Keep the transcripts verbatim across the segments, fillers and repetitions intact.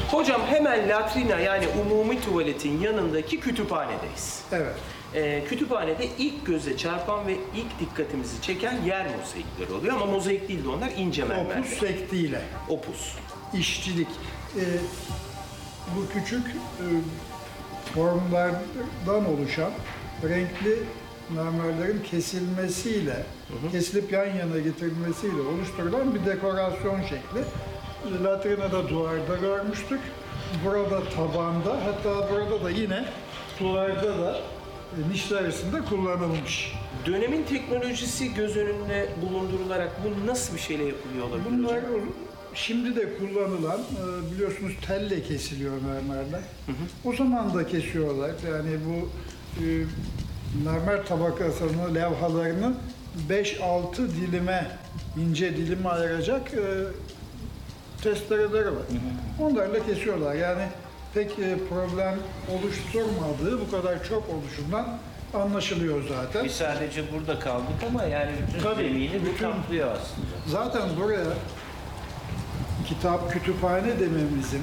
Hocam hemen latrina yani umumi tuvaletin yanındaki kütüphanedeyiz. Evet. Ee, kütüphanede ilk göze çarpan ve ilk dikkatimizi çeken yer mozaikleri oluyor ama mozaik değil de onlar ince mermer. Opus sektiyle. Opus. İşçilik. Ee, bu küçük e, formlardan oluşan renkli mermerlerin kesilmesiyle, hı hı. kesilip yan yana getirilmesiyle oluşturulan bir dekorasyon şekli. Latrinada duvarda görmüştük. Burada tabanda, hatta burada da yine duvarda da e, nişler arasında kullanılmış. Dönemin teknolojisi göz önünde bulundurularak bu nasıl bir şeyle yapılıyor olabilir Bunlar hocam? şimdi de kullanılan, e, biliyorsunuz telle kesiliyor mermerler. Hı hı. O zaman da kesiyorlar. Yani bu e, mermer tabakasının levhalarını beş altı dilime, ince dilime ayıracak e, testereleri var. Hı hı. Onlarla kesiyorlar. Yani pek e, problem oluşturmadığı bu kadar çok oluşundan anlaşılıyor zaten. Biz sadece burada kaldık ama yani bütün Tabii, zemini bu bütün- kaplıyor aslında. Zaten buraya kitap, kütüphane dememizin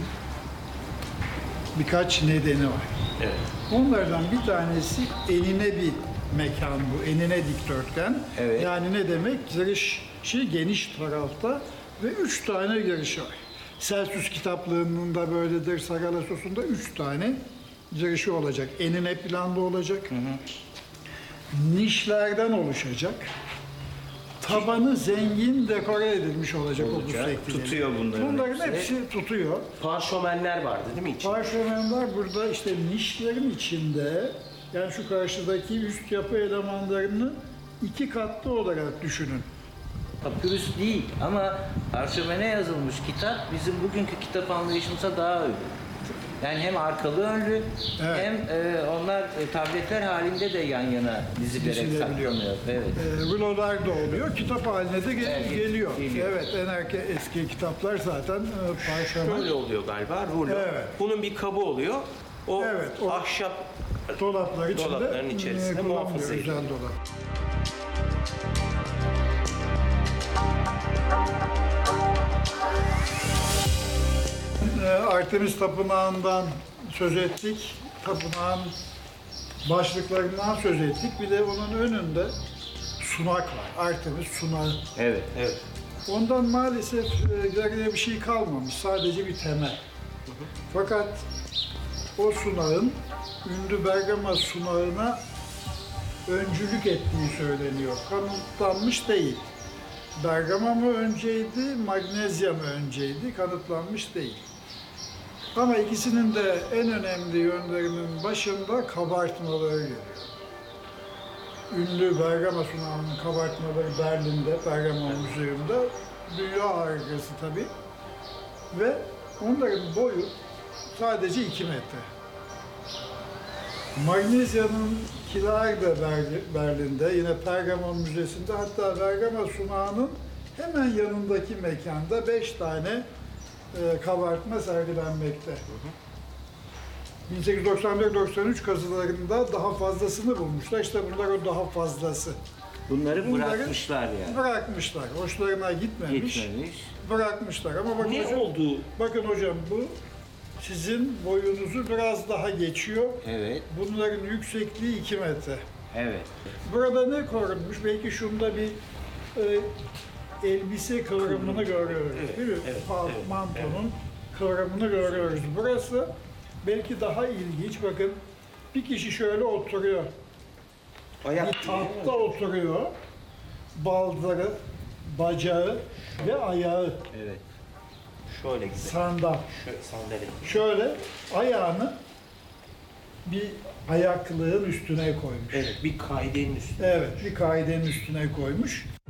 birkaç nedeni var. Evet. Onlardan bir tanesi enine bir mekan bu, enine dikdörtgen. Evet. Yani ne demek? Girişi geniş tarafta ve üç tane girişi var. Celsus kitaplığının da böyledir, Sagalassos'un da üç tane girişi olacak. Enine planda olacak. Hı hı. Nişlerden oluşacak. Tabanı zengin dekore edilmiş olacak, Olacak. o bu sektileri. Tutuyor bunların Bunların hepsi. hepsi tutuyor. Parşömenler vardı değil mi içinde? Parşömenler burada işte nişlerin içinde, yani şu karşıdaki üst yapı elemanlarını iki katlı olarak düşünün. Papyrus değil ama parşömene yazılmış kitap bizim bugünkü kitap anlayışımıza daha uygun. Yani hem arkalı önlü Evet. hem e, onlar e, tabletler halinde de yan yana dizilerek Dizilebiliyor. saklanıyor. Evet. E, rulolar da oluyor, kitap haline de gel- Evet, geliyor. geliyor. Evet, en erke eski kitaplar zaten e, parşömen. Şöyle oluyor galiba, rulo. Evet. Bunun bir kabı oluyor. O, Evet, o- ahşap Dolaplar içinde, Dolapların içerisinde e, muhafaza kullanılıyor, ediliyor. özel dolap. E, Artemis Tapınağı'ndan söz ettik. Tapınağın başlıklarından söz ettik. Bir de onun önünde sunak var. Artemis sunağı. Evet. Evet. Ondan maalesef e, geriye bir şey kalmamış. Sadece bir temel. Fakat o sunağın ünlü Bergama sunağına öncülük ettiği söyleniyor. Kanıtlanmış değil. Bergama mı önceydi, Magnezya mı önceydi? Kanıtlanmış değil. Ama ikisinin de en önemli yönlerinin başında kabartmaları geliyor. Ünlü Bergama sunağının kabartmaları Berlin'de, Bergama Müzeyu'nda. Dünya harikası tabii. Ve onların boyu sadece iki metre. Magnezya'nınkiler de Ber- Berlin'de, yine Pergamon Müzesi'nde, hatta Bergama sunağının hemen yanındaki mekanda beş tane e, kabartma sergilenmekte. bin sekiz yüz doksan dört doksan üç kazılarında daha fazlasını bulmuşlar. İşte bunlar o daha fazlası. Bunları Bunları bırakmışlar yani. Bırakmışlar. Hoşlarına gitmemiş. Gitmemiş. Bırakmışlar. Ama bakın Ne hocam, oldu? bakın hocam bu sizin boyunuzu biraz daha geçiyor. Evet. Bunların yüksekliği iki metre. Evet. Burada ne korunmuş? Belki şunda bir e, elbise kıvrımını görüyoruz, Evet, değil mi? evet, Pal- evet, mantonun kıvrımını görüyoruz. Burası belki daha ilginç. Bakın bir kişi şöyle oturuyor. Ayak Bir tahtta oturuyor. Baldırı, bacağı ve ayağı Evet. Şöyle gibi. sandal. Şöyle sandalye. Şöyle ayağını bir ayaklığın üstüne koymuş. Evet, bir kaidenin üstünde. Evet, bir kaidenin üstüne koymuş.